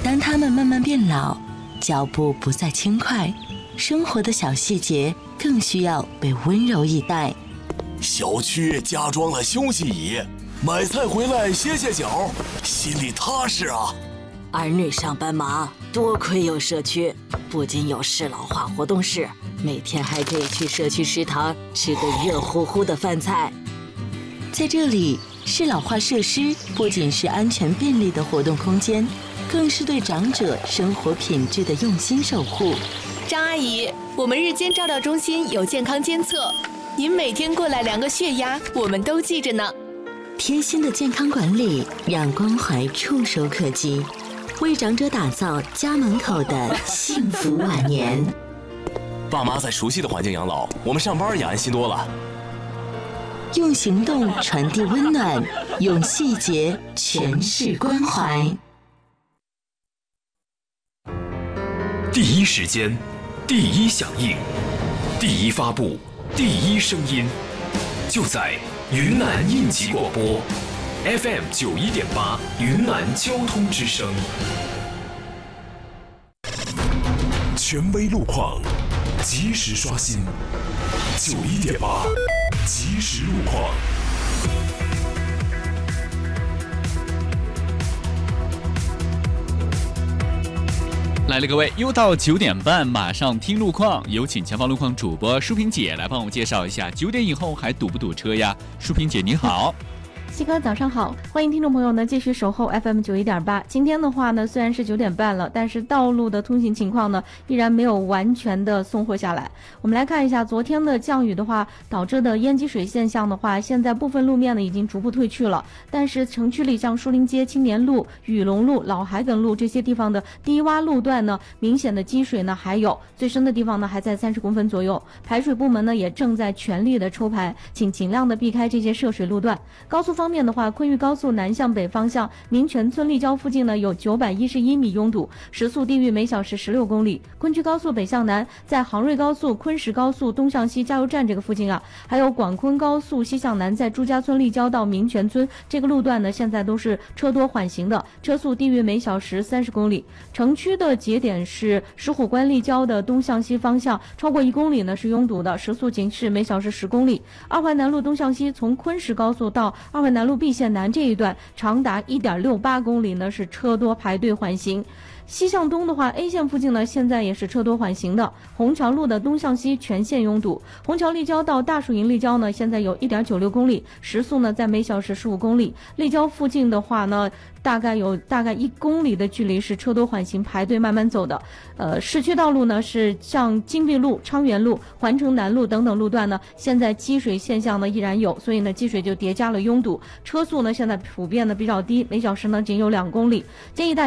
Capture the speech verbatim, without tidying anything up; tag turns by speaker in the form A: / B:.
A: 当他们慢慢变老，脚步不再轻快，生活的小细节更需要被温柔以待。
B: 小区加装了休息椅，买菜回来歇歇脚，心里踏实啊。
C: 儿女上班忙，多亏有社区，不仅有适老化活动室，每天还可以去社区食堂吃个热乎乎的饭菜。
A: 在这里，适老化设施不仅是安全便利的活动空间，更是对长者生活品质的用心守护。
D: 张阿姨，我们日间照料中心有健康监测，您每天过来量个血压，我们都记着呢。
A: 贴心的健康管理，让关怀触手可及，为长者打造家门口的幸福晚年。
B: 爸妈在熟悉的环境养老，我们上班也安心多了。
A: 用行动传递温暖，用细节诠释关怀。
E: 第一时间，第一响应，第一发布，第一声音，就在云南应急广播 F M 九一点八云南交通之声。权威路况，及时刷新。九一点八，及时路况。
F: 来了，各位，又到九点半，马上听路况。有请前方路况主播舒萍姐来帮我们介绍一下，九点以后还堵不堵车呀？舒萍姐你好。
G: 西哥早上好，欢迎听众朋友呢继续守候 F M 九一点八。今天的话呢，虽然是九点半了，但是道路的通行情况呢依然没有完全的松活下来。我们来看一下昨天的降雨的话导致的淹积水现象的话，现在部分路面呢已经逐步退去了，但是城区里像树林街、青年路、雨龙路、老海埂路这些地方的低洼路段呢，明显的积水呢还有，最深的地方呢还在三十公分左右。排水部门呢也正在全力的抽排，请尽量的避开这些涉水路段。高速方面的话，昆玉高速南向北方向民权村立交附近呢有九百一十一米拥堵，时速低于每小时十六公里。昆曲高速北向南，在杭瑞高速昆石高速东向西加油站这个附近啊，还有广昆高速西向南，在朱家村立交到民权村这个路段呢，现在都是车多缓行的，车速低于每小时三十公里。城区的节点是石虎关立交的东向西方向，超过一公里呢是拥堵的，时速仅是每小时十公里。二环南路东向西，从昆石高速到二环南路 B 线南这一段长达 一点六八公里呢是车多排队缓行。西向东的话 ，A 线附近呢现在也是车多缓行的。虹桥路的东向西全线拥堵，虹桥立交到大树营立交呢现在有 一点九六公里，时速呢在每小时十五公里。立交附近的话呢，大概有大概一公里的距离是车多缓行排队慢慢走的。呃，市区道路呢是像金碧路、昌原路、环城南路等等路段呢，现在积水现象呢依然有，所以呢积水就叠加了拥堵，车速呢现在普遍的比较低，每小时呢仅有两公里。建议大家